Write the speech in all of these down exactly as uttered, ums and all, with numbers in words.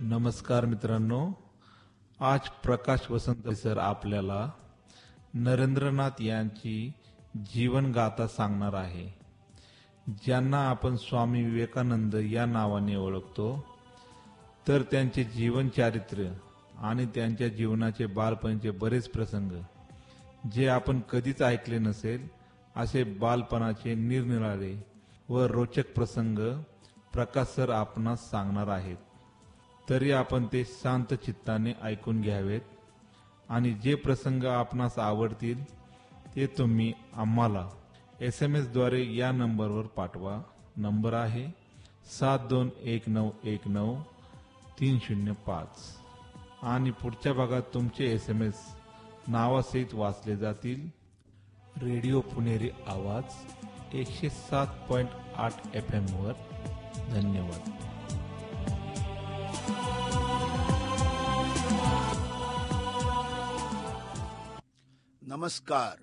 नमस्कार मित्रांनो, आज प्रकाश वसंत सर आपल्याला नरेंद्रनाथ यांची जीवनगाथा सांगणार आहे, ज्यांना आपण स्वामी विवेकानंद या नावाने ओळखतो. तर त्यांचे जीवन चारित्र्य आणि त्यांच्या जीवनाचे बालपणीचे बरेच प्रसंग जे आपण कधीच ऐकले नसेल, असे बालपणाचे निरनिराळे व रोचक प्रसंग प्रकाश सर आपणास सांगणार आहेत. तरी आपण ते शांत चित्ताने ऐकून घ्यावेत आणि जे प्रसंग आपणास आवडतील ते तुम्ही आम्हाला एस एम एस द्वारे या नंबरवर पाठवा. नंबर आहे सात दोन एक नऊ एक नऊ तीन शून्य पाच आणि पुढच्या भागात तुमचे एस एम एस नावासहित वाचले जातील. रेडिओ पुणेरी आवाज एकशे सात पॉइंट आठ एफ एम वर. धन्यवाद. नमस्कार,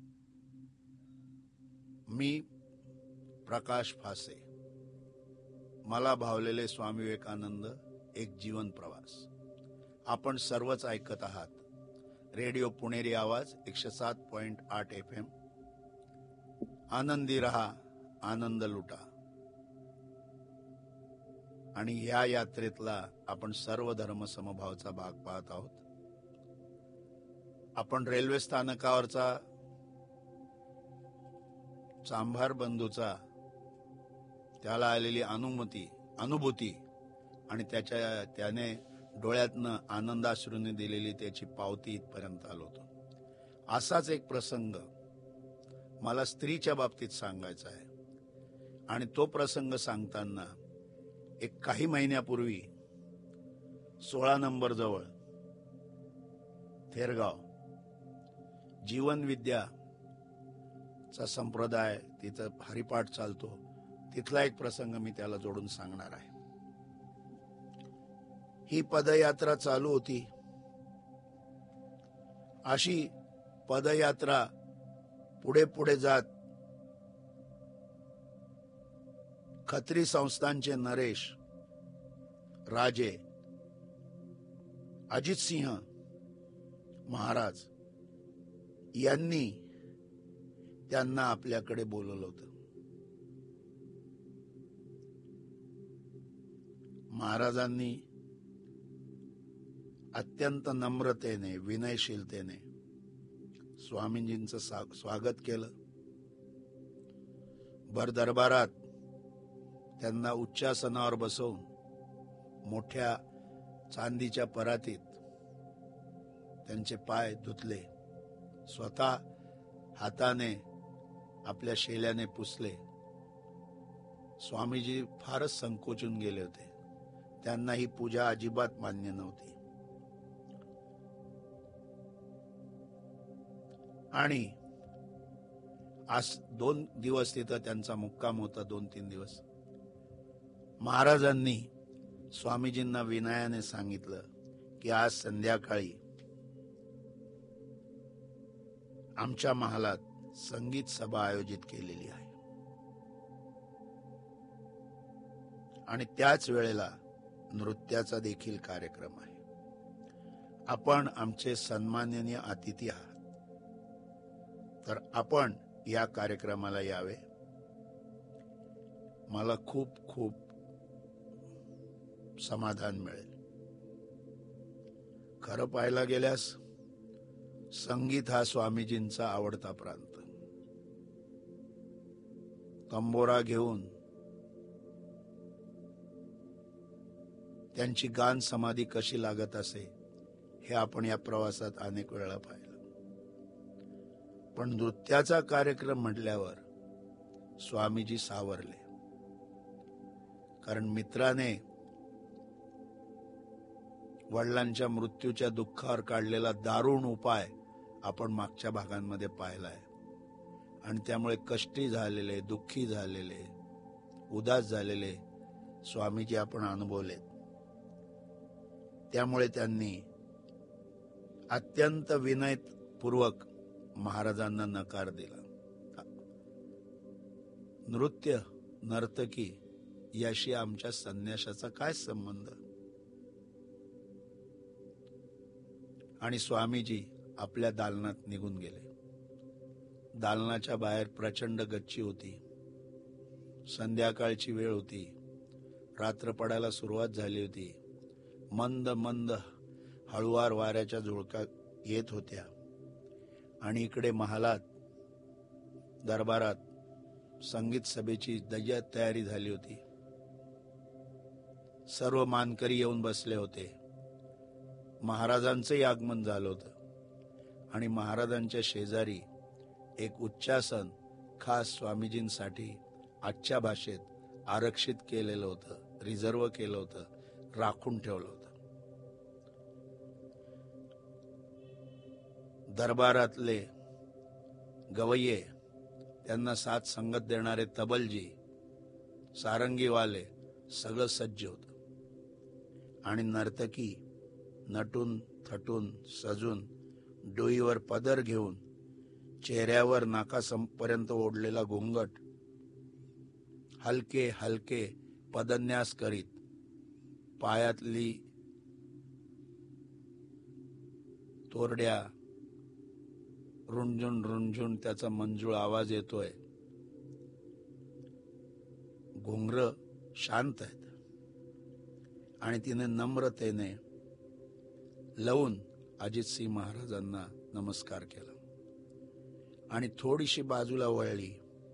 मी प्रकाश फासे. मला भावलेले स्वामी विवेकानंद एक जीवन प्रवास. आपण सर्वच ऐकत आहात रेडिओ पुणेरी आवाज एकशे सात पॉइंट आठ एफ एम. आनंदी रहा, आनंद लुटा. आणि या यात्रेतला आपण सर्व धर्म समभावचा भाग पाहत आहोत. आपण रेल्वे स्थानकावरचा चांभार बंधूचा त्याला आलेली अनुमती अनुभूती आणि त्याच्या त्याने डोळ्यातनं आनंदाश्रूने दिलेली त्याची पावती इथपर्यंत आलो होतो. असाच एक प्रसंग मला स्त्रीच्या बाबतीत सांगायचा आहे. आणि तो प्रसंग सांगताना एक काही महिन्यापूर्वी सोळा नंबर जवळ थेरगाव जीवन विद्याचा संप्रदाय, तिथं हरिपाठ चालतो, तिथला एक प्रसंग मी त्याला जोडून सांगणार आहे. ही पदयात्रा चालू होती. अशी पदयात्रा पुढे पुढे जात खत्री संस्थानचे नरेश राजे अजित सिंह महाराज यांनी त्यांना आपल्याकडे बोलवलं होतं. महाराजांनी अत्यंत नम्रतेने विनयशीलतेने स्वामीजींचं स्वागत केलं. भर दरबारात त्यांना उच्चासनावर बसवून मोठ्या चांदीच्या परातीत त्यांचे पाय धुतले. स्वतः हाताने आपल्या शेल्याने पुसले. स्वामीजी फारच संकोचून गेले होते. त्यांना ही पूजा अजिबात मान्य नव्हती. आणि आज दोन दिवस तिथं त्यांचा मुक्काम होता. दोन तीन दिवस महाराजांनी स्वामीजींना विनयाने सांगितलं की आज संध्याकाळी आमच्या महालात संगीत सभा आयोजित केलेली आहे आणि त्याच वेळेला नृत्याचा देखील कार्यक्रम आहे. आपण आमचे सन्माननीय अतिथी आहात, तर आपण या कार्यक्रमाला यावे. मला खूप खूप समाधान मिळेल. खरं पाहायला गेल्यास संगीत हा स्वामीजींचा आवडता प्रांत. तंबोरा घेऊन त्यांची गान समाधी कशी लागत असे हे आपण या प्रवासात अनेक वेळा पाहिलं. पण नृत्याचा कार्यक्रम म्हटल्यावर स्वामीजी सावरले. कारण मित्राने वडिलांच्या मृत्यूच्या दुःखावर काढलेला दारुण उपाय आपण मागच्या भागांमध्ये पाहिलाय. आणि त्यामुळे कष्टी झालेले, दुःखी झालेले, उदास झालेले स्वामीजी आपण अनुभवलेत. त्यामुळे त्यांनी अत्यंत विनयपूर्वक महाराजांना नकार दिला. नृत्य, नर्तकी याशी आमच्या संन्यासाचा काय संबंध? आणि स्वामीजी आपल्या दालनात निघून गेले. दालनाच्या बाहेर प्रचंड गच्ची होती. संध्याकाळची वेळ होती. रात्र पडायला सुरुवात झाली होती. मंद मंद हळुवार वाऱ्याच्या झुळका येत होत्या आणि इकडे महालात दरबारात संगीत सभेची दय्यत तयारी झाली होती. सर्व मानकरी येऊन बसले होते. महाराजांचंही आगमन झालं होतं आणि महाराजांच्या शेजारी एक उच्चासन खास स्वामीजींसाठी आजच्या भाषेत आरक्षित केलेलं होतं, रिझर्व केलं होतं, राखून ठेवलं होतं. दरबारातले गवय्ये, त्यांना साथ संगत देणारे तबलजी, सारंगीवाले सगळं सज्ज होतं आणि नर्तकी नटून थटून सजून डोईवर पदर घेऊन चेहऱ्यावर नाकापर्यंत ओढलेला घुंगट हलके हलके पदन्यास करीत पायातली तोरड्या रुंजून रुंजून त्याचा मंजूळ आवाज येतोय. घुंगर शांत आहेत आणि तिने नम्रतेने लवून अजितसिंह महाराजांना नमस्कार केला आणि थोडीशी बाजूला वळली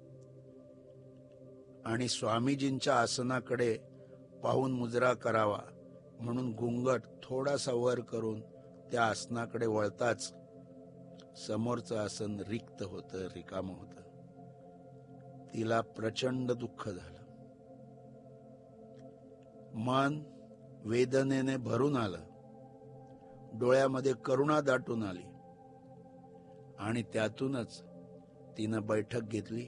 आणि स्वामीजींच्या आसनाकडे पाहून मुजरा करावा म्हणून घुंगट थोडासा वर करून त्या आसनाकडे वळताच समोरचं आसन रिक्त होतं, रिकामं होतं. तिला प्रचंड दुःख झालं. मन वेदनेने भरून आलं. डोळ्यामध्ये करुणा दाटून आली आणि त्यातूनच तिनं बैठक घेतली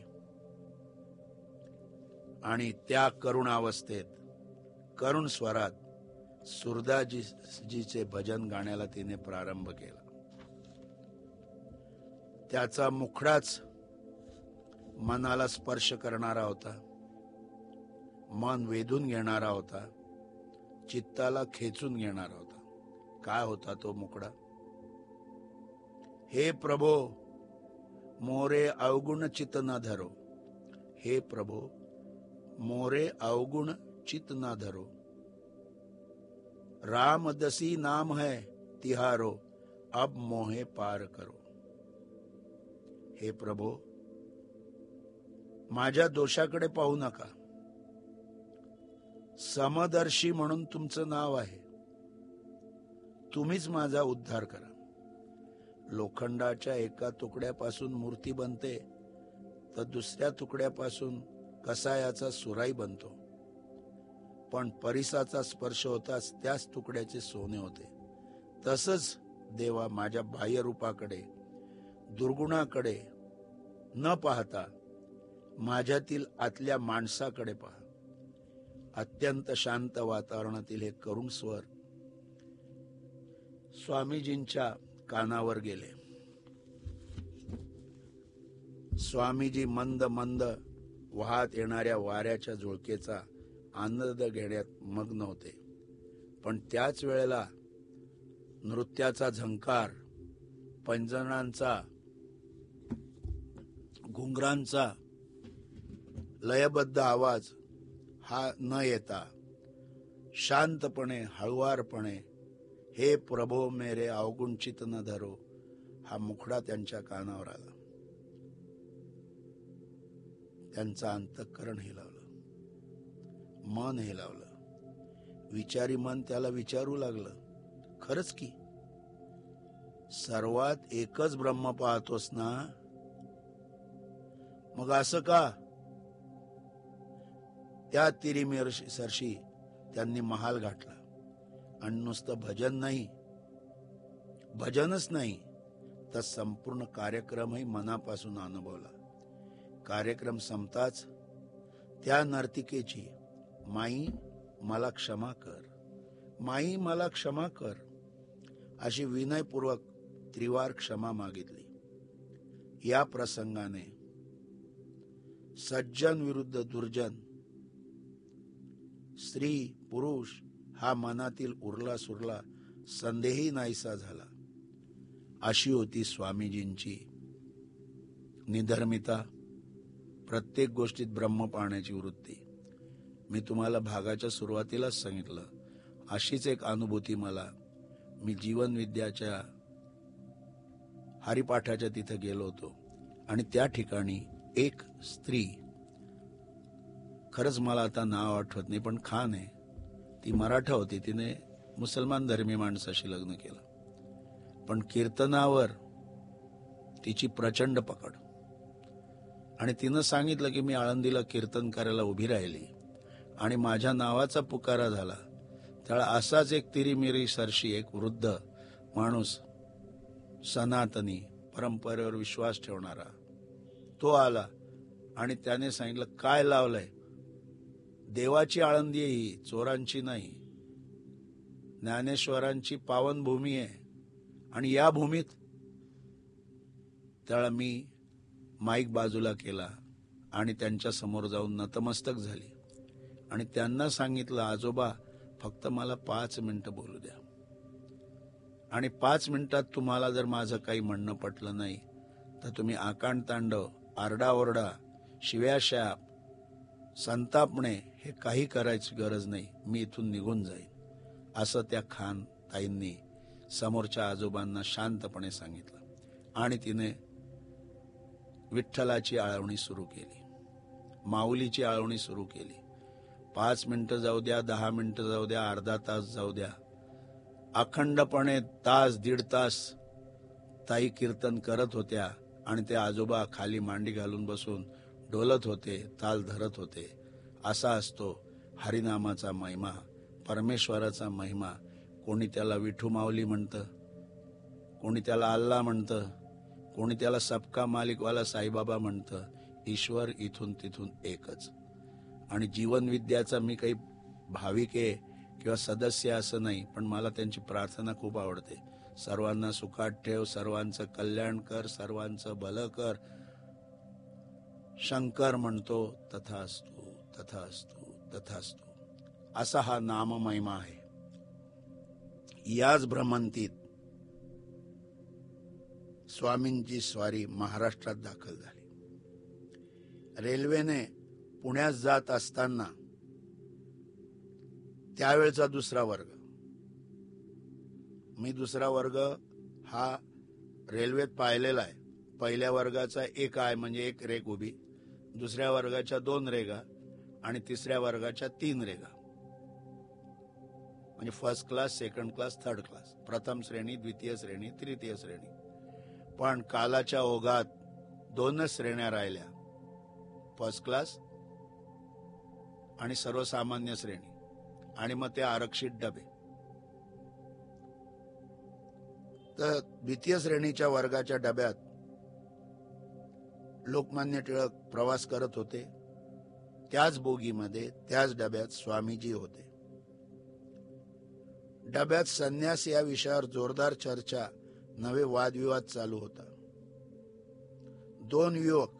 आणि त्या करुणावस्थेत करुण स्वरात सुरदाजीचे भजन गाण्याला तिने प्रारंभ केला. त्याचा मुखडाच मनाला स्पर्श करणारा होता, मन वेधून घेणारा होता, चित्ताला खेचून घेणारा होता. काय होता तो मुखडा? हे प्रभो मोरे अवगुण चित न धरो, हे प्रभो मोरे अवगुण चित न धरो, राम दसी नाम है तिहारो, अब मोहे पार करो. हे प्रभो, माझ्या दोषाकडे पाहू नका. समदर्शी म्हणून तुमचं नाव आहे. तुम्हीच माझा उद्धार करा. लोखंडाच्या एका तुकड्यापासून मूर्ती बनते तर दुसऱ्या तुकड्यापासून कसायाचा सुराई बनतो, पण परिसाचा स्पर्श होताच त्याच तुकड्याचे सोने होते. तसंच देवा, माझ्या बाह्य रूपाकडे, दुर्गुणाकडे न पाहता माझ्यातील आतल्या माणसाकडे पहा. अत्यंत शांत वातावरणातील हे करुण स्वर स्वामीजींच्या कानावर गेले. स्वामीजी मंद मंद वाहत येणाऱ्या वाऱ्याच्या झुळकेचा आनंद घेण्यात मग्न होते, पण त्याच वेळेला नृत्याचा झंकार, पैंजणांचा, घुंगरांचा लयबद्ध आवाज हा न येता शांतपणे, हळुवारपणे हे प्रभो मेरे अवगुण चित न धरो हा मुखडा त्यांच्या कानावर आला. त्यांचं अंतःकरण हेलावलं, मन हेलावलं. विचारी मन त्याला विचारू लागलं, खरंच की सर्वात एकच ब्रह्म पाहतोस ना, मग असं का? त्या तिरिमेर सरशी त्यांनी महाल गाठला आणि नुसतं भजन नाही, भजनच नाही तर संपूर्ण कार्यक्रमही मनापासून अनुभवला. कार्यक्रम संपताच त्या नर्तिकेची माई मला क्षमा कर, माई मला क्षमा कर अशी विनयपूर्वक त्रिवार क्षमा मागितली. या प्रसंगाने सज्जन विरुद्ध दुर्जन, स्त्री पुरुष हा मनातील उरला सुरला संदेही नाहीसा झाला. अशी होती स्वामीजींची निधर्मिता, प्रत्येक गोष्टीत ब्रह्म पाहण्याची वृत्ती. मी तुम्हाला भागाच्या सुरुवातीलाच सांगितलं, अशीच एक अनुभूती मला, मी जीवन विद्याच्या हरिपाठाच्या तिथे गेलो होतो आणि त्या ठिकाणी एक स्त्री, खरंच मला आता नाव आठवत नाही पण खान आहे, ती मराठा होती, तिने मुसलमान धर्मी माणसाशी लग्न केलं, पण कीर्तनावर तिची प्रचंड पकड. आणि तिनं सांगितलं की मी आळंदीला कीर्तन करायला उभी राहिली आणि माझ्या नावाचा पुकारा झाला, त्याला असाच एक तिरीमिरी सरशी एक वृद्ध माणूस, सनातनी परंपरेवर विश्वास ठेवणारा, तो आला आणि त्याने सांगितलं, काय लावलंय, देवाची आळंदी आहे ही, चोरांची नाही, ज्ञानेश्वरांची पावनभूमी आहे. आणि या भूमीत त्याला मी माईक बाजूला केला आणि त्यांच्या समोर जाऊन नतमस्तक झाली आणि त्यांना सांगितलं, आजोबा फक्त मला पाच मिनिटं बोलू द्या आणि पाच मिनिटात तुम्हाला जर माझं काही म्हणणं पटलं नाही तर तुम्ही आकांड तांडव, आरडाओरडा, शिव्याशाप, संतापणे हे काही करायची गरज नाही, मी इथून निघून जाईन, असं त्या खान ताईंनी समोरच्या आजोबांना शांतपणे सांगितलं. आणि तिने विठ्ठलाची आळवणी सुरू केली, माऊलीची आळवणी सुरू केली. पाच मिनिटं जाऊ द्या, दहा मिनिटं जाऊ द्या, अर्धा तास जाऊ द्या, अखंडपणे तास दीड तास ताई कीर्तन करत होत्या आणि ते आजोबा खाली मांडी घालून बसून डोलत होते, ताल धरत होते. असा असतो हरिनामाचा महिमा, परमेश्वराचा महिमा. कोणी त्याला विठू माऊली म्हणतं, कोणी त्याला अल्ला म्हणतं, कोणी त्याला सबका मालिकवाला साईबाबा म्हणतं. ईश्वर इथून तिथून एकच. आणि जीवन विद्याचा मी काही भाविक आहे किंवा सदस्य असं नाही, पण मला त्यांची प्रार्थना खूप आवडते. सर्वांना सुखात ठेव, सर्वांचं कल्याण कर, सर्वांचं भलं कर. शंकर म्हणतो तथास्तु तथास्तु तथास्तु. असा हा नाम महिमा आहे. याच भ्रमंतीत स्वामींची स्वारी महाराष्ट्रात दाखल झाली. रेल्वेने पुण्यात जात असताना त्यावेळचा दुसरा वर्ग, मी दुसरा वर्ग हा रेल्वेत पाहिलेला आहे. पहिल्या वर्गाचा एक आहे म्हणजे एक रेग उभी, दुसऱ्या वर्गाच्या दोन रेगा आणि तिसऱ्या वर्गाच्या तीन रेगा, म्हणजे first class, second class, third class, प्रथम श्रेणी, द्वितीय श्रेणी, तृतीय श्रेणी. पण कालाच्या ओघात दोनच श्रेण्या राहिल्या, फर्स्ट क्लास आणि सर्वसामान्य श्रेणी, आणि मग ते आरक्षित डबे. तर द्वितीय श्रेणीच्या वर्गाच्या डब्यात लोकमान्य टिळक प्रवास करत होते. त्याच बोगीमध्ये, त्याच डब्यात स्वामीजी होते. डब्यात संन्यास या विषयावर जोरदार चर्चा, नवे वादविवाद चालू होता. दोन युवक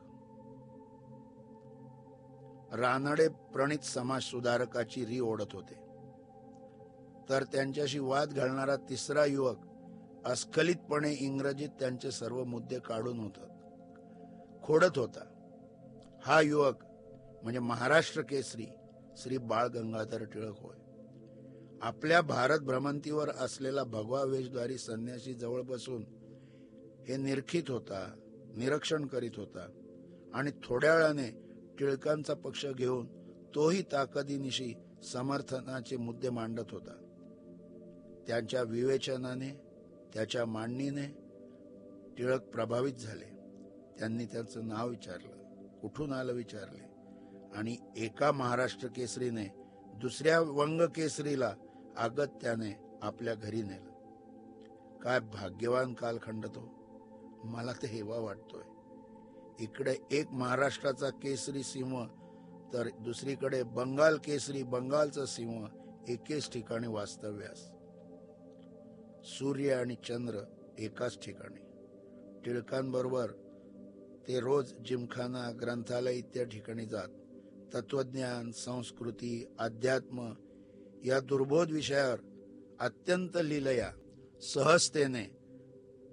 रानडे प्रणित समाज सुधारकाची री ओढत होते, तर त्यांच्याशी वाद घालणारा तिसरा युवक अस्खलितपणे इंग्रजीत त्यांचे सर्व मुद्दे काढून होता खोडत होता. हा युवक म्हणजे महाराष्ट्र केसरी श्री बाळ गंगाधर टिळक होय. आपल्या भारत भ्रमंतीवर असलेला भगवा वेशधारी संन्यासी जवळ बसून हे निरखित होता, निरीक्षण करीत होता आणि थोड्या वेळाने टिळकांचा पक्ष घेऊन तोही ताकदीनिशी समर्थनाचे मुद्दे मांडत होता. त्यांच्या विवेचनाने, त्याच्या मांडणीने टिळक प्रभावित झाले. त्यांनी त्याचं नाव विचारलं, कुठून आलं विचारले, आणि एका महाराष्ट्र केसरीने दुसऱ्या वंग केसरीला अगत्याने आपल्या घरी नेलं. काय भाग्यवान कालखंड तो, मला ते हेवा वाटतोय. इकडे एक महाराष्ट्राचा केसरी सिंह तर दुसरीकडे बंगाल केसरी बंगालचा सिंह एकेच ठिकाणी वास्तव्यास. सूर्य आणि चंद्र एकाच ठिकाणी. टिळकांबरोबर ते रोज जिमखाना, ग्रंथालय इत्यादी ठिकाणी जात तत्वज्ञान, संस्कृती, अध्यात्म या दुर्बोध विषयावर अत्यंत लीलया, सहजतेने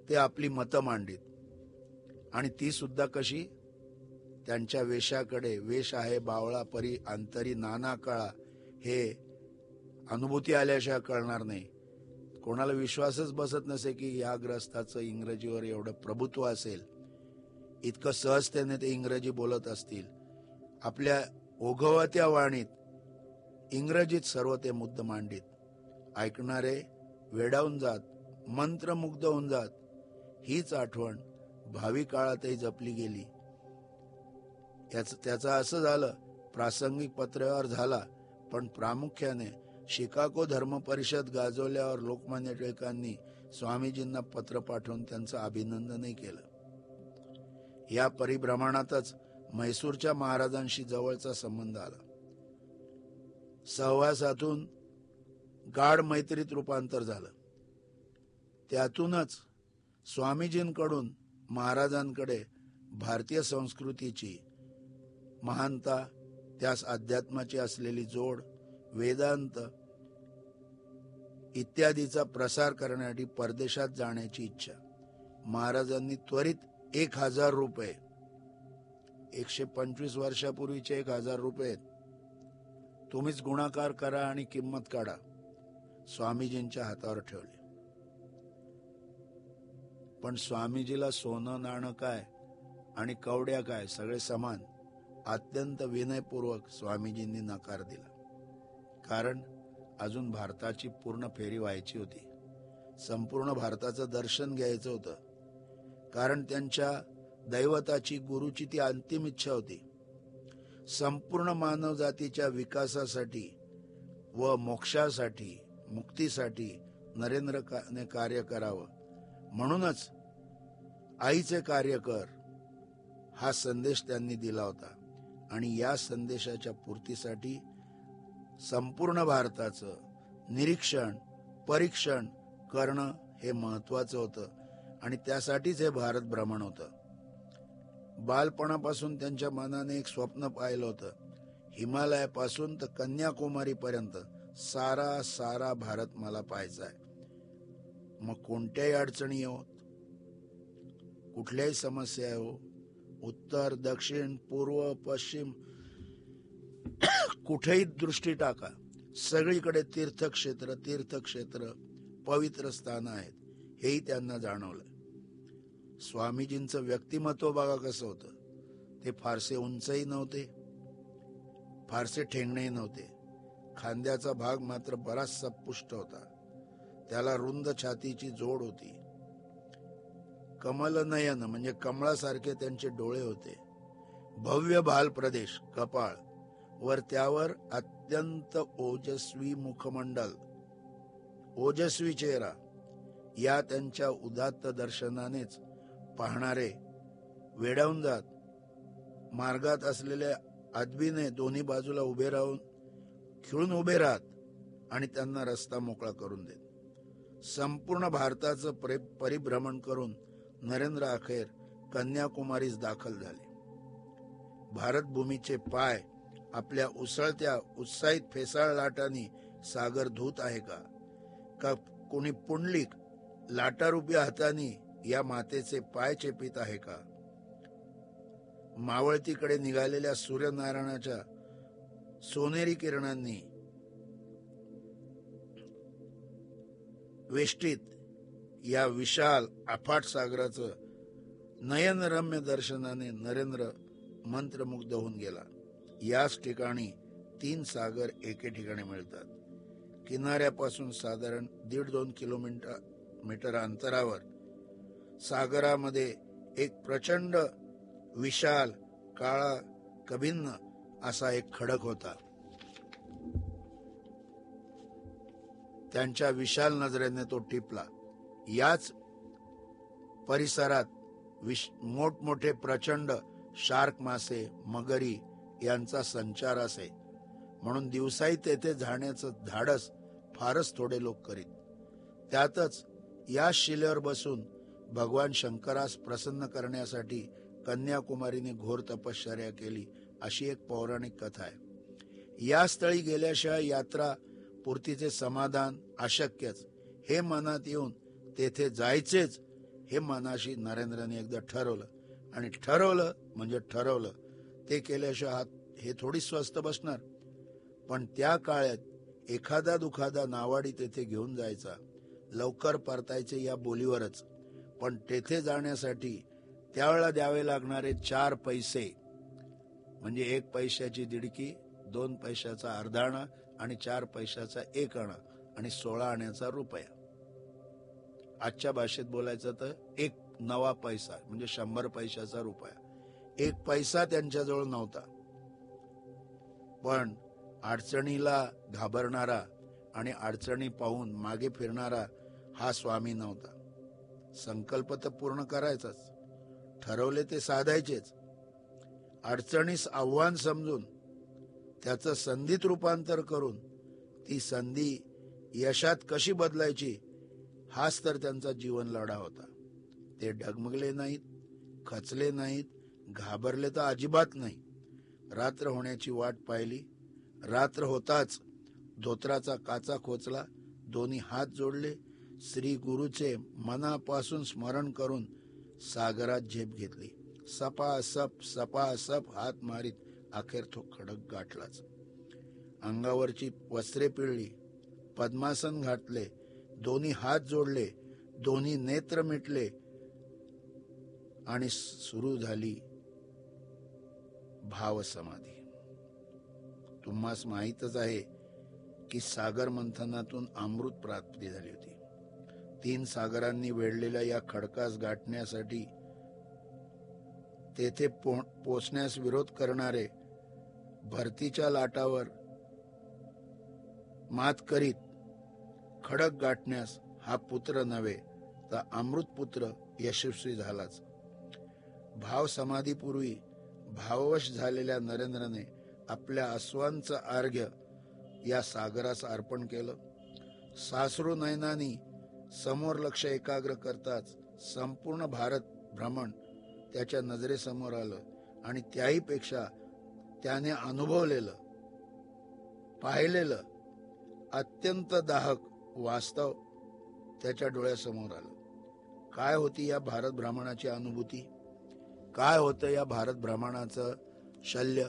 ते आपली मतं मांडीत. आणि ती सुद्धा कशी? त्यांच्या वेशाकडे, वेश आहे बावळा परी अंतरी नाना कळा, हे अनुभूती आल्याशिवाय कळणार नाही. कोणाला विश्वासच बसत नसे की या ग्रस्ताचं इंग्रजीवर एवढं प्रभुत्व असेल, इतकं सहजतेने ते इंग्रजी बोलत असतील. आपल्या ओघवत्या वाणीत इंग्रजीत सर्व ते मुद्दे मांडीत. ऐकणारे वेडावून जात, मंत्रमुग्ध होऊन जात. हीच आठवण भावी काळातही जपली गेली. याच त्याचं असं झालं, प्रासंगिक पत्रव्यवहार झाला, पण प्रामुख्याने शिकागो धर्म परिषद गाजवल्यावर लोकमान्य टिळकांनी स्वामीजींना पत्र पाठवून त्यांचं अभिनंदनही केलं. या परिभ्रमणातच म्हैसूरच्या महाराजांशी जवळचा संबंध आला. सहवासातून गाढ मैत्रीत रूपांतर झालं. त्यातूनच स्वामीजींकडून महाराजांकडे भारतीय संस्कृतीची महानता, त्यास अध्यात्माची असलेली जोड, वेदांत इत्यादीचा प्रसार करण्यासाठी परदेशात जाण्याची इच्छा. महाराजांनी त्वरित एक हजार रुपये, एकशे पंचवीस वर्षापूर्वीचे एक हजार रुपये तुम्हीच गुणाकार करा आणि किंमत काढा, स्वामीजींच्या हातावर ठेवले. पण स्वामीजीला सोनं नाणं काय आणि कवड्या काय सगळे समान. अत्यंत विनयपूर्वक स्वामीजींनी नकार दिला. कारण अजून भारताची पूर्ण फेरी व्हायची होती. संपूर्ण भारताचं दर्शन घ्यायचं होतं. कारण त्यांच्या दैवताची, गुरुची ती अंतिम इच्छा होती. संपूर्ण मानव जातीच्या विकासासाठी व मोक्षासाठी, मुक्तीसाठी नरेंद्रने कार्य करावं. म्हणूनच आईचे कार्य कर हा संदेश त्यांनी दिला होता. आणि या संदेशाच्या पूर्तीसाठी संपूर्ण भारताचं निरीक्षण, परीक्षण करणं हे महत्वाचं होतं. आणि त्यासाठीच हे भारत भ्रमण होतं. बालपणापासून त्यांच्या मनाने एक स्वप्न पाहिलं होतं. हिमालयापासून तर कन्याकुमारी पर्यंत सारा सारा भारत मला पाहायचा आहे. मग कोणत्याही अडचणी येऊ, कुठल्याही समस्या येऊ, उत्तर, दक्षिण, पूर्व, पश्चिम, कुठेही दृष्टी टाका, सगळीकडे तीर्थक्षेत्र तीर्थक्षेत्र पवित्र स्थान आहेत, हेही त्यांना जाणवलं. स्वामीजींचं व्यक्तिमत्व बघा कसं होतं. ते फारसे उंचही नव्हते, फारसे ठेंगणेही नव्हते. खांद्याचा भाग मात्र बराचसा पुष्ट होता. त्याला रुंद छातीची जोड होती. कमलनयन म्हणजे कमळासारखे त्यांचे डोळे होते. भव्य भाल प्रदेश, कपाळ वर त्यावर अत्यंत ओजस्वी मुखमंडल, ओजस्वी चेहरा. या त्यांच्या उदात्त दर्शनानेच पाहणारे वेडावून जात. मार्गात असलेल्या आदबीने दोन्ही बाजूला उभे राहून खिळून उभे राहत आणि त्यांना रस्ता मोकळा करून देत. संपूर्ण भारताचं परिभ्रमण करून नरेंद्र अखेर कन्याकुमारीस दाखल झाले. भारतभूमीचे पाय आपल्या उसळत्या उत्साहित फेसाळ लाटांनी सागर धूत आहे का? का कोणी पुंडलिक लाटारूपी हातांनी या मातेचे पाय चेपित आहे का? मावळतीकडे निघालेल्या सूर्यनारायणाच्या सोनेरी किरणांनी वेष्टीत या विशाल अफाट सागराचं नयनरम्य दर्शनाने नरेंद्र मंत्रमुग्ध होऊन गेला. याच ठिकाणी तीन सागर एके ठिकाणी मिळतात. किनाऱ्यापासून साधारण दीड दोन किलोमीटर मीटर अंतरावर सागरामध्ये एक प्रचंड विशाल काळा कभिन्न असा एक खडक होता. त्यांच्या विशाल नजरेने तो टिपला. याच परिसरात विश मोठमोठे प्रचंड शार्क मासे, मगरी यांचा संचार असे. म्हणून दिवसाही तेथे जाण्याचं धाडस फारच थोडे लोक करीत. त्यातच या शिलेवर बसून भगवान शंकरास प्रसन्न करण्यासाठी कन्याकुमारीने घोर तपश्चर्या केली, अशी एक पौराणिक कथा आहे. या स्थळी गेल्याशिवाय यात्रा पूर्तीचे समाधान अशक्यच, हे मनात येऊन तेथे जायचेच हे मनाशी नरेंद्रने एकदा ठरवलं. आणि ठरवलं म्हणजे ठरवलं. ते केल्याशिवाय हात हे थोडी स्वस्त बसणार. पण त्या काळात एखादा दुखादा नावाडी तेथे घेऊन जायचा, लवकर परतायचे या बोलीवरच. पण तेथे जाण्यासाठी त्यावेळेला द्यावे लागणारे चार पैसे म्हणजे एक पैशाची दिडकी, दोन पैशाचा अर्धा आणा आणि चार पैशाचा एक आणा आणि सोळा आण्याचा रुपया. आजच्या भाषेत बोलायचं तर एक नवा पैसा म्हणजे शंभर पैशाचा रुपया. एक पैसा त्यांच्याजवळ नव्हता. पण अडचणीला घाबरणारा आणि अडचणी पाहून मागे फिरणारा हा स्वामी नव्हता. संकल्प तर पूर्ण करायचाच, ठरवले ते साधायचेच. अडचणीस आव्हान समजून त्याचं संधीत रूपांतर करून ती संधी यशात कशी बदलायची हाच तर त्यांचा जीवन लढा होता. ते डगमगले नाहीत, खचले नाहीत, घाबरले तर अजिबात नाही. रात्र होण्याची वाट पाहिली. रात्र होताच धोत्राचा काचा खोचला, दोन्ही हात जोडले, श्री गुरुचे मनापासून स्मरण करून सागरात झेप घेतली. सपासप सपासप हात मारीत अखेर तो खडक गाठलाच. अंगावरची वस्त्रे पिळली, पद्मासन घातले, दोन्ही हात जोडले, दोन्ही नेत्र मिटले आणि सुरू झाली भावसमाधी. तुम्हास माहीतच आहे की सागर मंथनातून अमृत प्राप्ती झाली होती. तीन सागरांनी वेढलेल्या या खडकास गाठण्यासाठी तेथे पो- पोचण्यास विरोध करणारे भरतीच्या लाटावर मात करीत खडक गाठण्यास हा पुत्र नव्हे तर अमृत पुत्र यशस्वी झालाच. भाव समाधीपूर्वी भाववश झालेल्या नरेंद्रने आपल्या अश्वांचं अर्घ्य या सागरास अर्पण केलं. सासरू नयनानी समोर लक्ष एकाग्र करताच संपूर्ण भारत भ्रमण त्याच्या नजरेसमोर आलं आणि त्याही पेक्षा त्याने अनुभवलेलं, पाहिलेलं अत्यंत दाहक वास्तव त्याच्या डोळ्यासमोर आलं. काय होती या भारत भ्रमणाची अनुभूती? काय होतं या भारत भ्रमणाचं शल्य?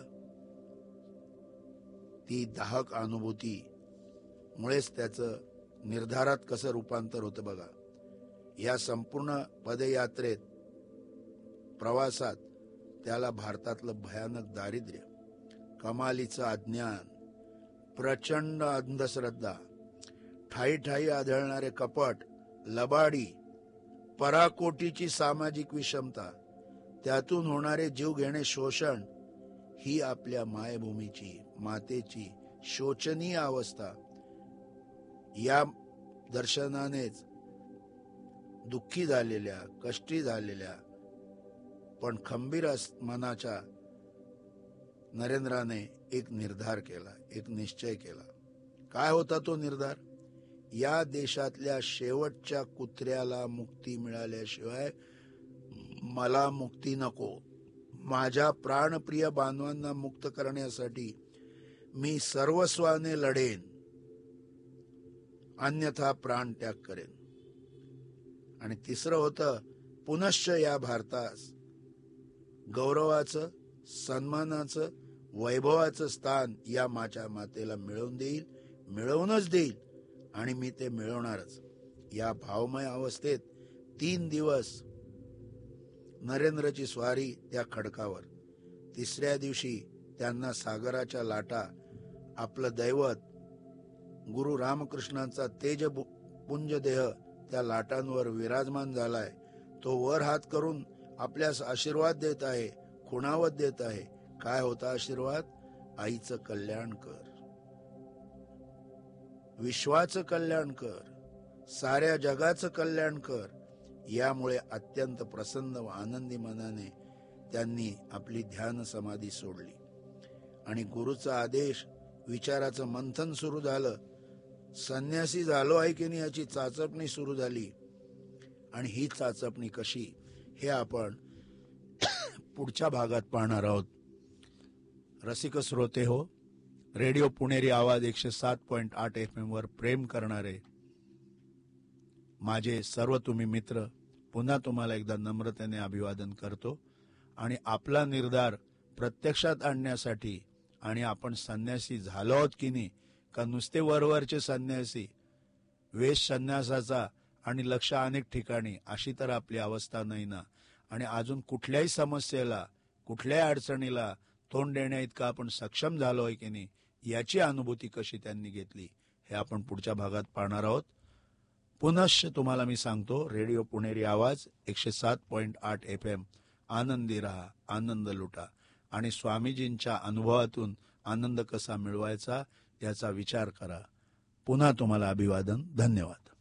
ती दाहक अनुभूती मुळेच त्याचं निर्धारात कसं रूपांतर होतं बघा. या संपूर्ण पदयात्रेत प्रवासात त्याला भारतातलं भयानक दारिद्र्य, कमालीचं अज्ञान, प्रचंड अंधश्रद्धा, ठाई ठाई आढळणारे कपट, लबाडी, पराकोटीची सामाजिक विषमता, त्यातून होणारे जीव घेणे शोषण, ही आपल्या मायभूमीची, मातेची शोचनीय अवस्था या दर्शनानेच दुःखी झालेल्या, कष्टी झालेल्या पण खंबीर मनाच्या नरेंद्राने एक निर्धार केला, एक निश्चय केला. काय होता तो निर्धार? या देशातल्या शेवटच्या कुत्र्याला मुक्ती मिळाल्याशिवाय मला मुक्ती नको. माझ्या प्राणप्रिय बांधवांना मुक्त करण्यासाठी मी सर्वस्वाने लढेन, अन्यथा प्राण त्याग करेन. आणि तिसरं होतं, पुनश्च या भारतास गौरवाचं, सन्मानाचं, वैभवाचं स्थान या माझ्या मातेला मिळवून देईल, मिळवूनच देईल आणि मी ते मिळवणारच. या भावमय अवस्थेत तीन दिवस नरेंद्रची स्वारी त्या खडकावर. तिसऱ्या दिवशी त्यांना सागराच्या लाटा, आपलं दैवत गुरु रामकृष्णांचा तेज पुंज देह त्या लाटांवर विराजमान झालाय. तो वर हात करून आपल्यास आशीर्वाद देत आहे, खुणावत देत आहे. काय होता आशीर्वाद? आईचं कल्याण कर, विश्वाचं कल्याण कर, साऱ्या जगाचं कल्याण कर. यामुळे अत्यंत प्रसन्न व आनंदी मनाने त्यांनी आपली ध्यान समाधी सोडली आणि गुरुचा आदेश, विचाराचं मंथन सुरू झालं. संन्यासी झालो आहे की नाही याची चाचपणी सुरू झाली. आणि ही चाचपणी कशी हे आपण पुढच्या भागात पाहणार आहोत. रसिक श्रोते हो, रेडिओ पुणेरी आवाज एकशे सात पॉइंट आठ एफ एम वर प्रेम करणारे माझे सर्व तुम्ही मित्र पुन्हा तुम्हाला एकदा नम्रतेने अभिवादन करतो आणि आपला निर्धार प्रत्यक्षात आणण्यासाठी आणि आपण संन्यासी झालो आहोत की नाही, का नुसते वरवरचे संन्यासी, वेश संन्यासाचा आणि लक्ष अनेक ठिकाणी, अशी तर आपली अवस्था नाही ना. आणि अजून कुठल्याही समस्येला, कुठल्याही अडचणीला तोंड देण्या इतका आपण सक्षम झालोय की नाही, याची अनुभूती कशी त्यांनी घेतली हे आपण पुढच्या भागात पाहणार आहोत. पुनश्च तुम्हाला मी सांगतो, रेडिओ पुणेरी आवाज एकशे सात पॉइंट आठ एफ एम, आनंदी रहा, आनंद लुटा आणि स्वामीजींच्या अनुभवातून आनंद कसा मिळवायचा याचा विचार करा. पुन्हा तुम्हाला अभिवादन. धन्यवाद.